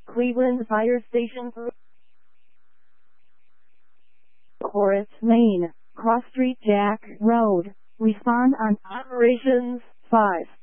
Cleveland Fire Station. Horace Lane, Cross Street, Jack Road. Respond on Operations 5.